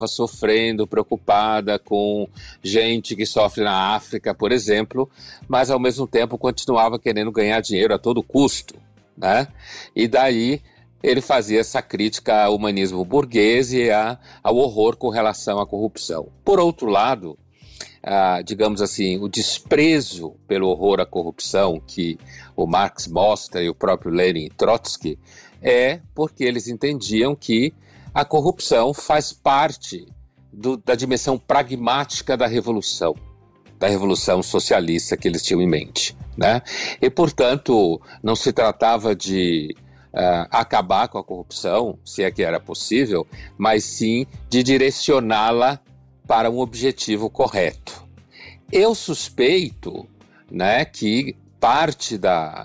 sofrendo, preocupada com gente que sofre na África, por exemplo, mas ao mesmo tempo continuava querendo ganhar dinheiro a todo custo, né? E daí ele fazia essa crítica ao humanismo burguês e ao horror com relação à corrupção. Por outro lado, digamos assim, o desprezo pelo horror à corrupção que o Marx mostra e o próprio Lenin e Trotsky é porque eles entendiam que a corrupção faz parte da dimensão pragmática da revolução socialista que eles tinham em mente, né? E, portanto, não se tratava de acabar com a corrupção, se é que era possível, mas sim de direcioná-la para um objetivo correto. Eu suspeito, né, que parte da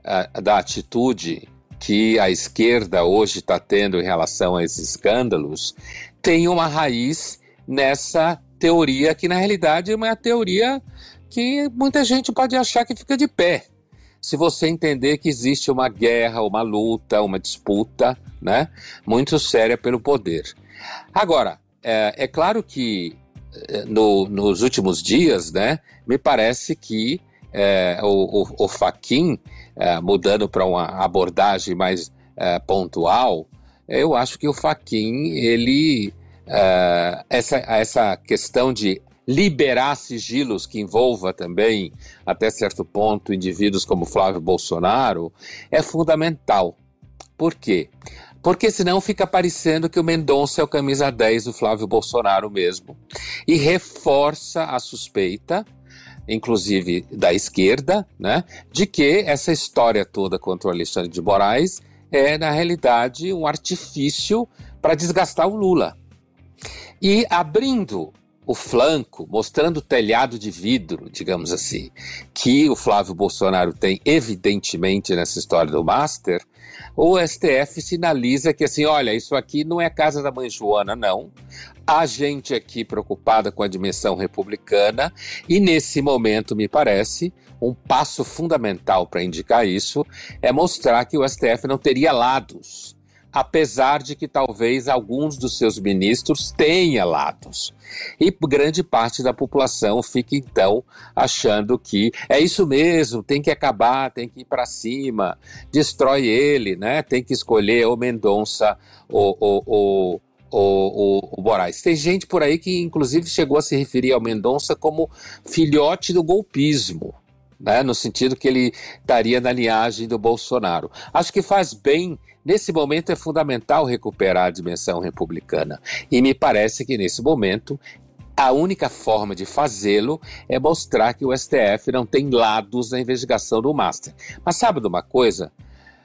atitude que a esquerda hoje está tendo em relação a esses escândalos tem uma raiz nessa teoria que, na realidade, é uma teoria que muita gente pode achar que fica de pé. Se você entender que existe uma guerra, uma luta, uma disputa, né, muito séria pelo poder. Agora, é claro que nos últimos dias, né, me parece que o Fachin, mudando para uma abordagem mais pontual, eu acho que o Fachin, ele, essa questão de liberar sigilos que envolva também, até certo ponto, indivíduos como Flávio Bolsonaro, é fundamental. Por quê? Porque senão fica parecendo que o Mendonça é o camisa 10 do Flávio Bolsonaro mesmo, e reforça a suspeita, inclusive da esquerda, né, de que essa história toda contra o Alexandre de Moraes é, na realidade, um artifício para desgastar o Lula. E abrindo o flanco, mostrando o telhado de vidro, digamos assim, que o Flávio Bolsonaro tem evidentemente nessa história do Master, o STF sinaliza que assim, olha, isso aqui não é casa da mãe Joana, não. Há gente aqui preocupada com a dimensão republicana e nesse momento, me parece, um passo fundamental para indicar isso é mostrar que o STF não teria lados, apesar de que talvez alguns dos seus ministros tenham lados. E grande parte da população fica, então, achando que é isso mesmo, tem que acabar, tem que ir para cima, destrói ele, né? Tem que escolher o Mendonça ou o Moraes. Tem gente por aí que, inclusive, chegou a se referir ao Mendonça como filhote do golpismo, né? No sentido que ele estaria na linhagem do Bolsonaro. Acho que faz bem. Nesse momento é fundamental recuperar a dimensão republicana e me parece que nesse momento a única forma de fazê-lo é mostrar que o STF não tem lados na investigação do Master. Mas sabe de uma coisa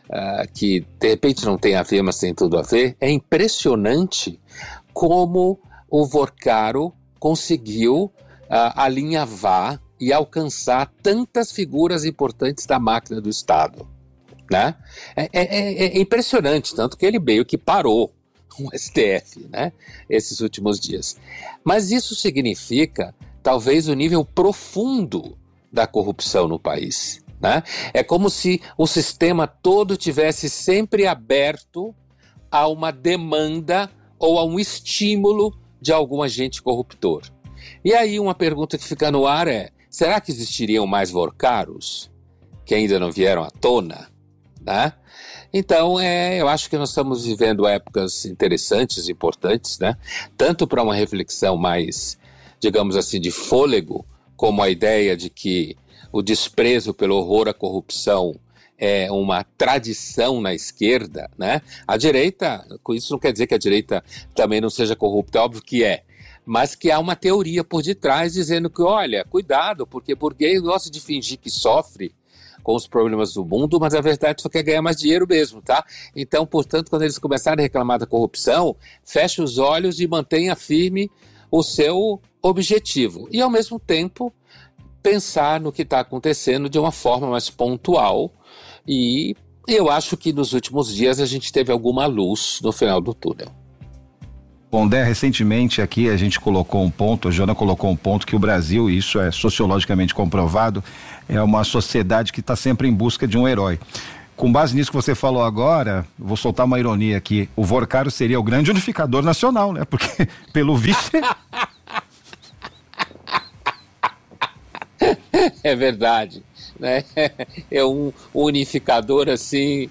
que de repente não tem a ver, mas tem tudo a ver? É impressionante como o Vorcaro conseguiu alinhavar e alcançar tantas figuras importantes da máquina do Estado. Né? É impressionante, tanto que ele meio que parou o STF, né, esses últimos dias. Mas isso significa, talvez, o nível profundo da corrupção no país. Né? É como se o sistema todo tivesse sempre aberto a uma demanda ou a um estímulo de algum agente corruptor. E aí uma pergunta que fica no ar é, será que existiriam mais Vorcaros que ainda não vieram à tona? Né? Então, eu acho que nós estamos vivendo épocas interessantes, importantes, né? Tanto para uma reflexão mais, digamos assim, de fôlego, como a ideia de que o desprezo pelo horror à corrupção é uma tradição na esquerda, né? A direita, com isso não quer dizer que a direita também não seja corrupta, é óbvio que é, mas que há uma teoria por detrás dizendo que, olha, cuidado, porque burguês gosta de fingir que sofre com os problemas do mundo, mas a verdade só quer ganhar mais dinheiro mesmo, tá? Então, portanto, quando eles começarem a reclamar da corrupção, feche os olhos e mantenha firme o seu objetivo. E, ao mesmo tempo, pensar no que está acontecendo de uma forma mais pontual. E eu acho que nos últimos dias a gente teve alguma luz no final do túnel. Pondé, recentemente aqui a gente colocou um ponto, a Joana colocou um ponto que o Brasil, e isso é sociologicamente comprovado, é uma sociedade que está sempre em busca de um herói. com base nisso que você falou agora, vou soltar uma ironia aqui, o Vorcaro seria o grande unificador nacional, né? Porque, pelo visto... É verdade, né? É um unificador, assim...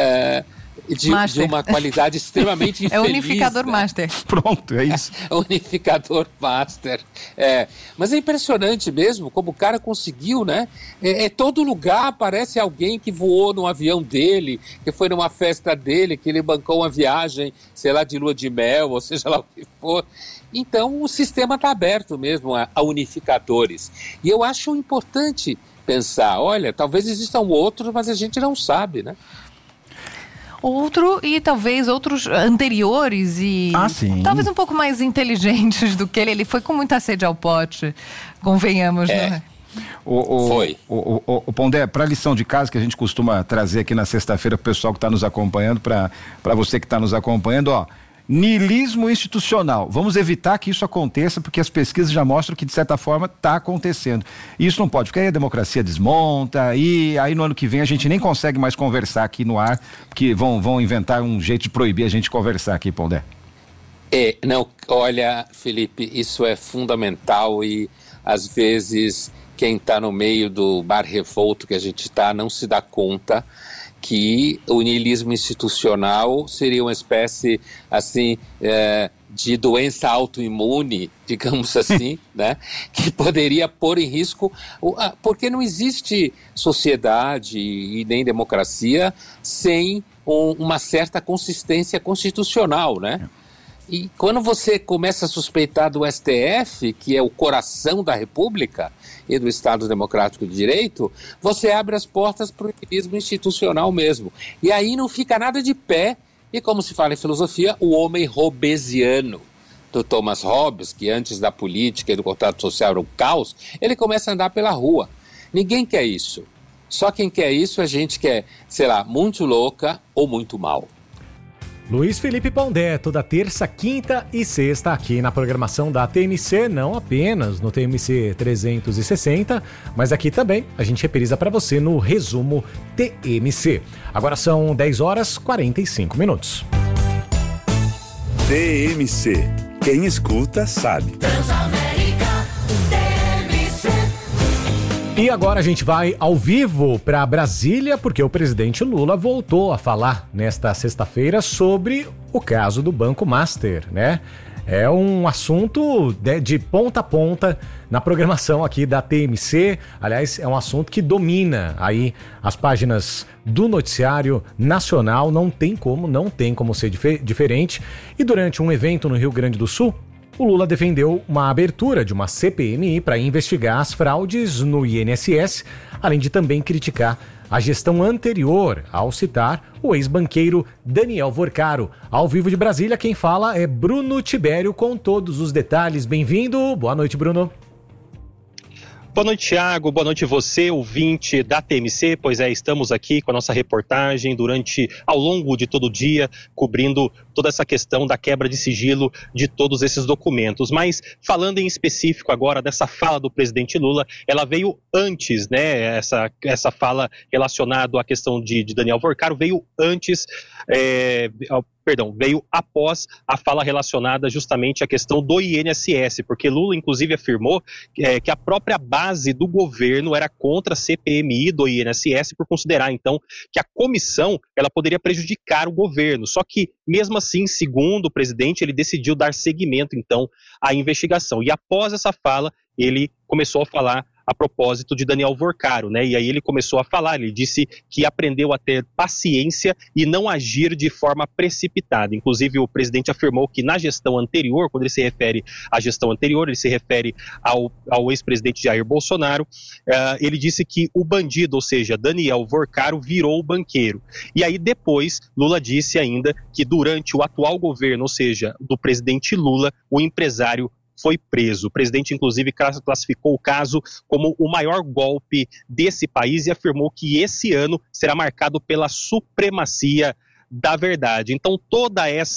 De uma qualidade extremamente infeliz. É unificador, né? Master. Pronto, é isso. É unificador master. Mas é impressionante mesmo como o cara conseguiu, né? Todo lugar aparece alguém que voou no avião dele, que foi numa festa dele, que ele bancou uma viagem, sei lá, de lua de mel, ou seja lá o que for. Então o sistema está aberto mesmo a unificadores. E eu acho importante pensar, olha, talvez existam outros, mas a gente não sabe, né? Outro e talvez outros anteriores e talvez um pouco mais inteligentes do que ele. Ele foi com muita sede ao pote, convenhamos, né? Foi. O Pondé, para a lição de casa que a gente costuma trazer aqui na sexta-feira para o pessoal que está nos acompanhando, para você que está nos acompanhando, niilismo institucional. Vamos evitar que isso aconteça, porque as pesquisas já mostram que, de certa forma, está acontecendo. E isso não pode, porque aí a democracia desmonta, e aí no ano que vem a gente nem consegue mais conversar aqui no ar, porque vão inventar um jeito de proibir a gente conversar aqui, Pondé. Não, olha, Felipe, isso é fundamental e, às vezes, quem está no meio do bar revolto que a gente está não se dá conta que o niilismo institucional seria uma espécie, assim, de doença autoimune, digamos assim, né? Que poderia pôr em risco, porque não existe sociedade e nem democracia sem uma certa consistência constitucional, né? E quando você começa a suspeitar do STF, que é o coração da República e do Estado Democrático de Direito, você abre as portas para o niilismo institucional mesmo. E aí não fica nada de pé, e como se fala em filosofia, o homem hobbesiano do Thomas Hobbes, que antes da política e do contrato social era um caos, ele começa a andar pela rua. Ninguém quer isso. Só quem quer isso é gente que é, sei lá, muito louca ou muito mal. Luiz Felipe Pondé, toda terça, quinta e sexta aqui na programação da TMC, não apenas no TMC 360, mas aqui também a gente reprisa para você no Resumo TMC. Agora são 10h45. TMC, quem escuta sabe. E agora a gente vai ao vivo para Brasília, porque o presidente Lula voltou a falar nesta sexta-feira sobre o caso do Banco Master, né? É um assunto de ponta a ponta na programação aqui da TMC. Aliás, é um assunto que domina aí as páginas do noticiário nacional. Não tem como ser diferente. E durante um evento no Rio Grande do Sul, o Lula defendeu uma abertura de uma CPMI para investigar as fraudes no INSS, além de também criticar a gestão anterior, ao citar o ex-banqueiro Daniel Vorcaro. Ao vivo de Brasília, quem fala é Bruno Tibério com todos os detalhes. Bem-vindo. Boa noite, Bruno. Boa noite, Thiago. Boa noite você, ouvinte da TMC. Pois é, estamos aqui com a nossa reportagem ao longo de todo o dia, cobrindo toda essa questão da quebra de sigilo de todos esses documentos. Mas, falando em específico agora dessa fala do presidente Lula, ela veio antes, né? Essa fala relacionada à questão de Daniel Vorcaro veio antes, veio após a fala relacionada justamente à questão do INSS, porque Lula, inclusive, afirmou que a própria base do governo era contra a CPMI do INSS por considerar, então, que a comissão ela poderia prejudicar o governo. Só que, mesmo assim, segundo o presidente, ele decidiu dar seguimento, então, à investigação. E após essa fala, ele começou a falar a propósito de Daniel Vorcaro, né? E aí ele começou a falar, ele disse que aprendeu a ter paciência e não agir de forma precipitada. Inclusive, o presidente afirmou que na gestão anterior, quando ele se refere à gestão anterior, ele se refere ao ex-presidente Jair Bolsonaro, ele disse que o bandido, ou seja, Daniel Vorcaro, virou o banqueiro. E aí depois, Lula disse ainda que durante o atual governo, ou seja, do presidente Lula, o empresário foi preso. O presidente, inclusive, classificou o caso como o maior golpe desse país e afirmou que esse ano será marcado pela supremacia da verdade. Então, toda essa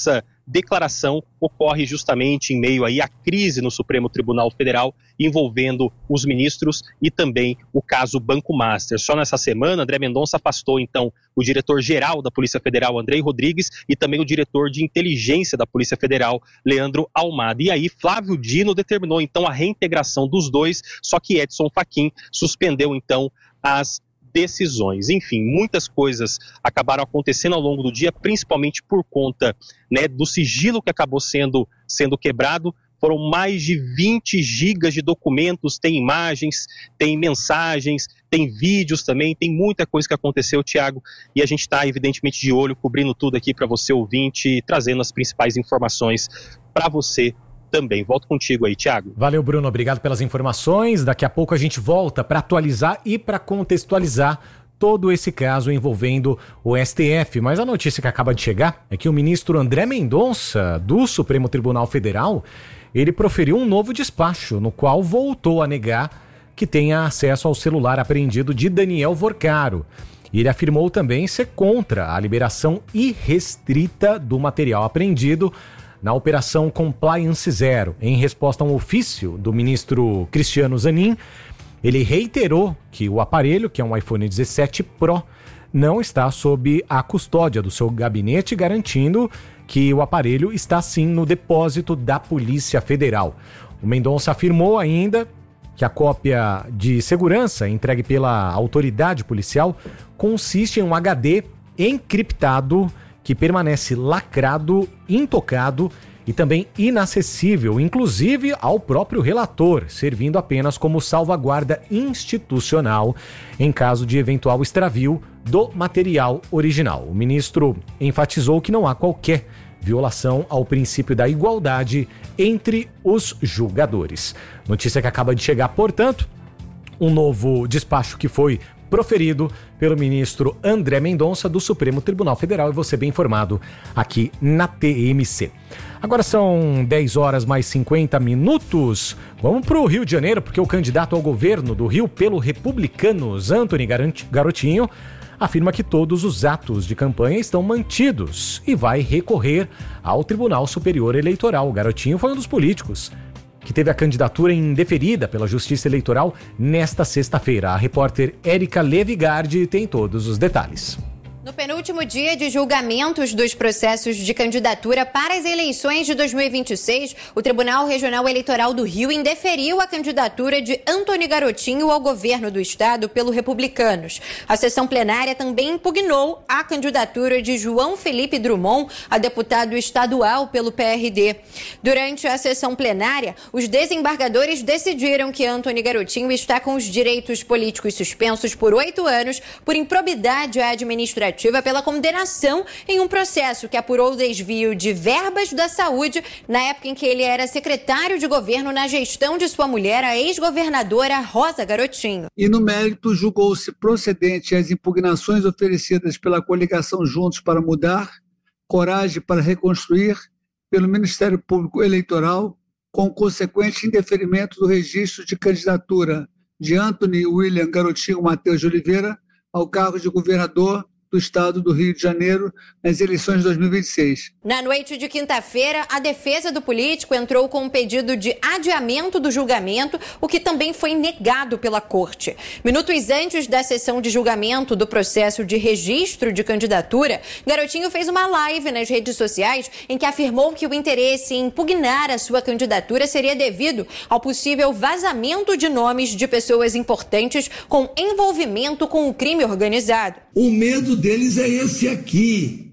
declaração ocorre justamente em meio aí à crise no Supremo Tribunal Federal envolvendo os ministros e também o caso Banco Master. Só nessa semana, André Mendonça afastou então o diretor-geral da Polícia Federal, Andrei Rodrigues, e também o diretor de inteligência da Polícia Federal, Leandro Almada. E aí, Flávio Dino determinou então a reintegração dos dois, só que Edson Fachin suspendeu então as decisões. Enfim, muitas coisas acabaram acontecendo ao longo do dia, principalmente por conta, né, do sigilo que acabou sendo quebrado. Foram mais de 20 gigas de documentos, tem imagens, tem mensagens, tem vídeos também, tem muita coisa que aconteceu, Tiago, e a gente está evidentemente de olho, cobrindo tudo aqui para você ouvinte, trazendo as principais informações para você também. Volto contigo aí, Tiago. Valeu, Bruno, obrigado pelas informações. Daqui a pouco a gente volta para atualizar e para contextualizar todo esse caso envolvendo o STF. Mas a notícia que acaba de chegar é que o ministro André Mendonça, do Supremo Tribunal Federal, ele proferiu um novo despacho, no qual voltou a negar que tenha acesso ao celular apreendido de Daniel Vorcaro. E ele afirmou também ser contra a liberação irrestrita do material apreendido na Operação Compliance Zero. Em resposta a um ofício do ministro Cristiano Zanin, ele reiterou que o aparelho, que é um iPhone 17 Pro, não está sob a custódia do seu gabinete, garantindo que o aparelho está sim no depósito da Polícia Federal. O Mendonça afirmou ainda que a cópia de segurança entregue pela autoridade policial consiste em um HD encriptado que permanece lacrado, intocado e também inacessível, inclusive ao próprio relator, servindo apenas como salvaguarda institucional em caso de eventual extravio do material original. O ministro enfatizou que não há qualquer violação ao princípio da igualdade entre os julgadores. Notícia que acaba de chegar, portanto, um novo despacho que foi proferido pelo ministro André Mendonça do Supremo Tribunal Federal, e você bem informado aqui na TMC. Agora são 10 horas mais 50 minutos. Vamos para o Rio de Janeiro, porque o candidato ao governo do Rio pelo Republicanos, Antony Garotinho, afirma que todos os atos de campanha estão mantidos e vai recorrer ao Tribunal Superior Eleitoral. O Garotinho foi um dos políticos que teve a candidatura indeferida pela Justiça Eleitoral nesta sexta-feira. A repórter Érica Levigardi tem todos os detalhes. No penúltimo dia de julgamentos dos processos de candidatura para as eleições de 2026, o Tribunal Regional Eleitoral do Rio indeferiu a candidatura de Antony Garotinho ao governo do estado pelo Republicanos. A sessão plenária também impugnou a candidatura de João Felipe Drummond a deputado estadual pelo PRD. Durante a sessão plenária, os desembargadores decidiram que Antony Garotinho está com os direitos políticos suspensos por 8 anos por improbidade administrativa pela condenação em um processo que apurou o desvio de verbas da saúde na época em que ele era secretário de governo na gestão de sua mulher, a ex-governadora Rosa Garotinho. E no mérito julgou-se procedente as impugnações oferecidas pela coligação Juntos para Mudar, Coragem para Reconstruir, pelo Ministério Público Eleitoral, com consequente indeferimento do registro de candidatura de Antony William Garotinho Mateus de Oliveira ao cargo de governador do estado do Rio de Janeiro nas eleições de 2026. Na noite de quinta-feira, a defesa do político entrou com um pedido de adiamento do julgamento, o que também foi negado pela corte. Minutos antes da sessão de julgamento do processo de registro de candidatura, Garotinho fez uma live nas redes sociais em que afirmou que o interesse em impugnar a sua candidatura seria devido ao possível vazamento de nomes de pessoas importantes com envolvimento com o crime organizado. O medo deles é esse aqui,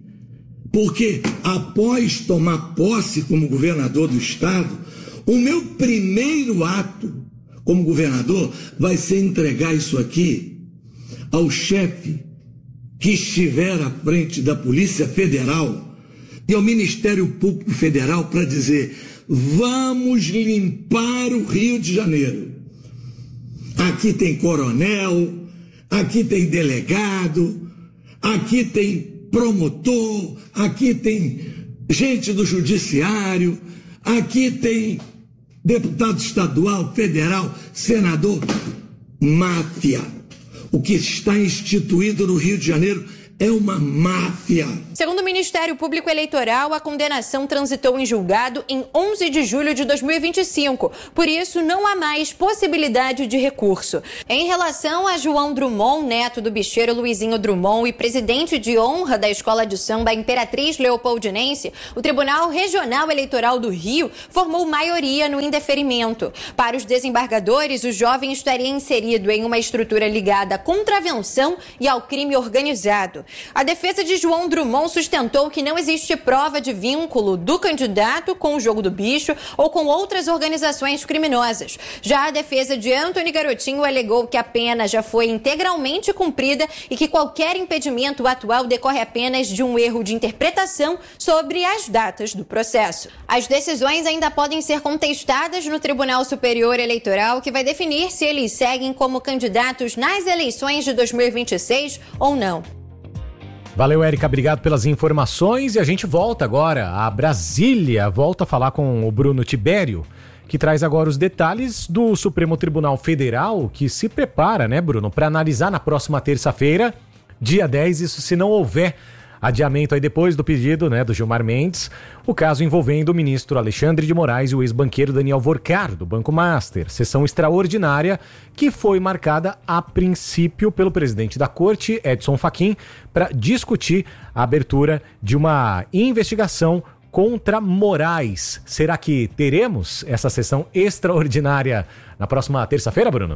porque após tomar posse como governador do estado, o meu primeiro ato como governador vai ser entregar isso aqui ao chefe que estiver à frente da Polícia Federal e ao Ministério Público Federal para dizer: vamos limpar o Rio de Janeiro. Aqui tem coronel, aqui tem delegado, aqui tem promotor, aqui tem gente do judiciário, aqui tem deputado estadual, federal, senador. Máfia. O que está instituído no Rio de Janeiro é uma máfia. Segundo o Ministério Público Eleitoral, a condenação transitou em julgado em 11 de julho de 2025. Por isso, não há mais possibilidade de recurso. Em relação a João Drummond, neto do bicheiro Luizinho Drummond e presidente de honra da Escola de Samba Imperatriz Leopoldinense, o Tribunal Regional Eleitoral do Rio formou maioria no indeferimento. Para os desembargadores, o jovem estaria inserido em uma estrutura ligada à contravenção e ao crime organizado. A defesa de João Drummond sustentou que não existe prova de vínculo do candidato com o Jogo do Bicho ou com outras organizações criminosas. Já a defesa de Antony Garotinho alegou que a pena já foi integralmente cumprida e que qualquer impedimento atual decorre apenas de um erro de interpretação sobre as datas do processo. As decisões ainda podem ser contestadas no Tribunal Superior Eleitoral, que vai definir se eles seguem como candidatos nas eleições de 2026 ou não. Valeu, Érica, obrigado pelas informações e a gente volta agora a Brasília, volta a falar com o Bruno Tibério, que traz agora os detalhes do Supremo Tribunal Federal, que se prepara, né, Bruno, para analisar na próxima terça-feira, dia 10, isso se não houver adiamento aí depois do pedido, né, do Gilmar Mendes, o caso envolvendo o ministro Alexandre de Moraes e o ex-banqueiro Daniel Vorcar, do Banco Master. Sessão extraordinária que foi marcada a princípio pelo presidente da corte, Edson Fachin, para discutir a abertura de uma investigação contra Moraes. Será que teremos essa sessão extraordinária na próxima terça-feira, Bruno?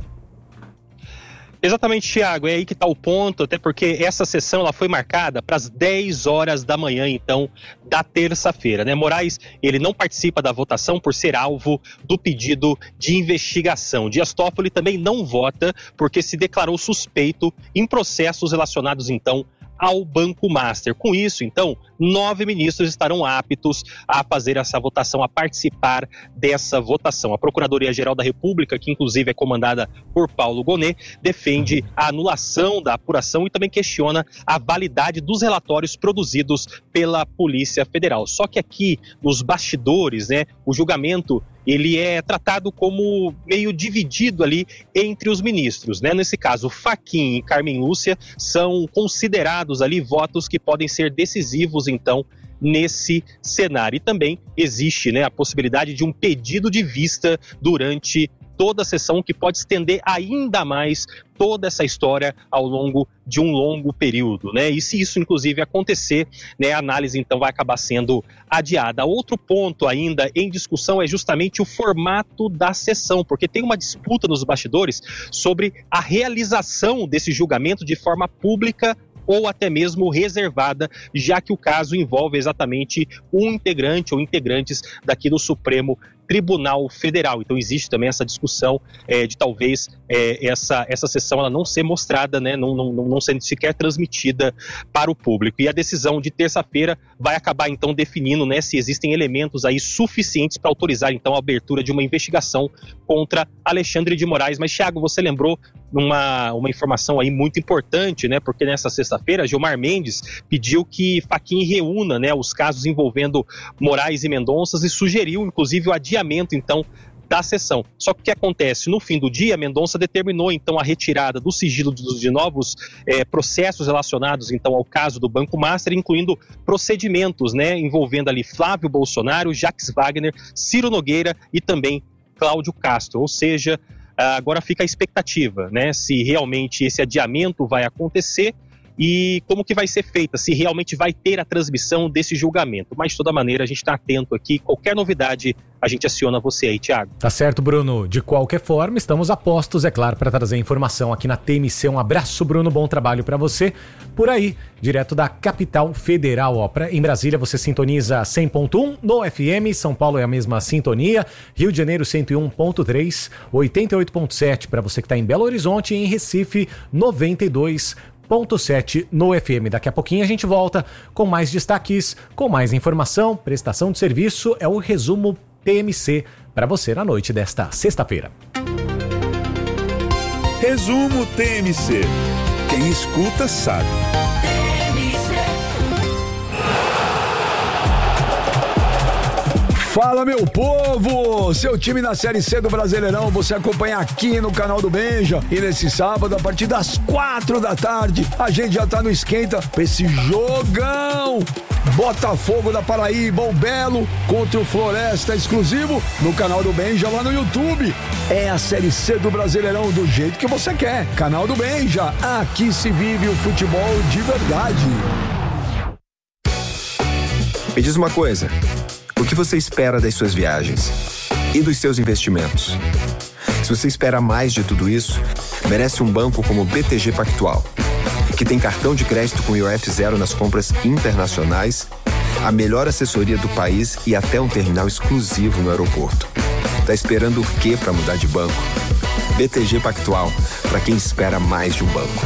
Exatamente, Thiago, é aí que está o ponto, até porque essa sessão ela foi marcada para as 10 horas da manhã, então, da terça-feira, né? Moraes, ele não participa da votação por ser alvo do pedido de investigação. Dias Toffoli também não vota porque se declarou suspeito em processos relacionados, então, ao Banco Master. Com isso, então, 9 ministros estarão aptos a fazer essa votação, a participar dessa votação. A Procuradoria-Geral da República, que inclusive é comandada por Paulo Gonet, defende a anulação da apuração e também questiona a validade dos relatórios produzidos pela Polícia Federal. Só que aqui, nos bastidores, né, o julgamento ele é tratado como meio dividido ali entre os ministros, né? Nesse caso, Fachin e Carmen Lúcia são considerados ali votos que podem ser decisivos, então, nesse cenário. E também existe, né, a possibilidade de um pedido de vista durante toda a sessão, que pode estender ainda mais toda essa história ao longo de um longo período, né? E se isso, inclusive, acontecer, né, a análise, então, vai acabar sendo adiada. Outro ponto ainda em discussão é justamente o formato da sessão, porque tem uma disputa nos bastidores sobre a realização desse julgamento de forma pública ou até mesmo reservada, já que o caso envolve exatamente um integrante ou integrantes daqui do Supremo Tribunal Federal. Então existe também essa discussão de talvez essa sessão ela não ser mostrada, né, não ser sequer transmitida para o público. E a decisão de terça-feira vai acabar então definindo, né, se existem elementos aí suficientes para autorizar então a abertura de uma investigação contra Alexandre de Moraes. Mas, Thiago, você lembrou uma informação aí muito importante, né, porque nessa sexta-feira Gilmar Mendes pediu que Fachin reúna, né, os casos envolvendo Moraes e Mendonça e sugeriu inclusive o adiamento então da sessão. Só que o que acontece? No fim do dia, Mendonça determinou então a retirada do sigilo de novos processos relacionados então ao caso do Banco Master, incluindo procedimentos, né, envolvendo ali Flávio Bolsonaro, Jacques Wagner, Ciro Nogueira e também Cláudio Castro. Ou seja, agora fica a expectativa, né, se realmente esse adiamento vai acontecer e como que vai ser feita, se realmente vai ter a transmissão desse julgamento. Mas, de toda maneira, a gente está atento aqui. Qualquer novidade, a gente aciona você aí, Thiago. Tá certo, Bruno. De qualquer forma, estamos a postos, é claro, para trazer informação aqui na TMC. Um abraço, Bruno. Bom trabalho para você. Por aí, direto da capital federal. Em Brasília, você sintoniza 100.1 no FM. São Paulo é a mesma sintonia. Rio de Janeiro, 101.3. 88.7 para você que está em Belo Horizonte. E em Recife, 92.7 no FM. Daqui a pouquinho a gente volta com mais destaques, com mais informação, prestação de serviço. É o resumo TMC para você na noite desta sexta-feira. Resumo TMC. Quem escuta sabe. Fala, meu povo! Seu time na Série C do Brasileirão você acompanha aqui no canal do Benja. E nesse sábado, a partir das 4 da tarde, a gente já tá no esquenta pra esse jogão! Botafogo da Paraíba, o Belo contra o Floresta, exclusivo no canal do Benja lá no YouTube. É a Série C do Brasileirão do jeito que você quer. Canal do Benja, aqui se vive o futebol de verdade. Me diz uma coisa, o que você espera das suas viagens e dos seus investimentos? Se você espera mais de tudo isso, merece um banco como o BTG Pactual, que tem cartão de crédito com IOF zero nas compras internacionais, a melhor assessoria do país e até um terminal exclusivo no aeroporto. Tá esperando o quê para mudar de banco? BTG Pactual, para quem espera mais de um banco.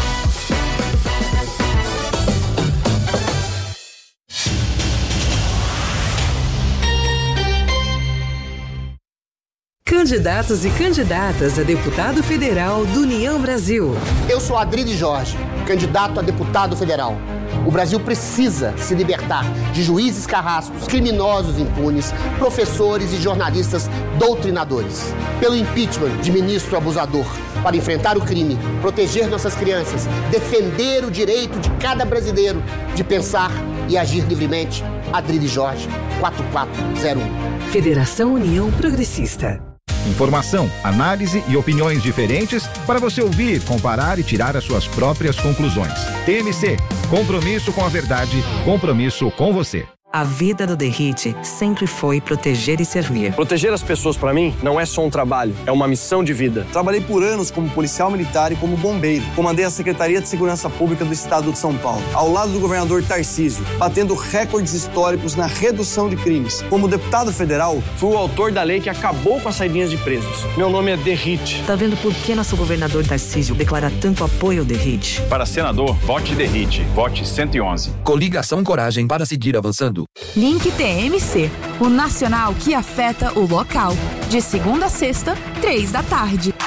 Candidatos e candidatas a deputado federal do União Brasil. Eu sou Adriles Jorge, candidato a deputado federal. O Brasil precisa se libertar de juízes carrascos, criminosos impunes, professores e jornalistas doutrinadores. Pelo impeachment de ministro abusador, para enfrentar o crime, proteger nossas crianças, defender o direito de cada brasileiro de pensar e agir livremente. Adriles Jorge, 4401. Federação União Progressista. Informação, análise e opiniões diferentes para você ouvir, comparar e tirar as suas próprias conclusões. TMC, compromisso com a verdade, compromisso com você. A vida do DERRIT sempre foi proteger e servir. Proteger as pessoas, para mim, não é só um trabalho, é uma missão de vida. Trabalhei por anos como policial militar e como bombeiro. Comandei a Secretaria de Segurança Pública do Estado de São Paulo, ao lado do governador Tarcísio, batendo recordes históricos na redução de crimes. Como deputado federal, fui o autor da lei que acabou com as saidinhas de presos. Meu nome é DERRIT. Tá vendo por que nosso governador Tarcísio declara tanto apoio ao DERRIT? Para senador, vote DERRIT. Vote 111. Coligação Coragem para seguir avançando. Link TMC, o nacional que afeta o local. De segunda a sexta, 3 da tarde.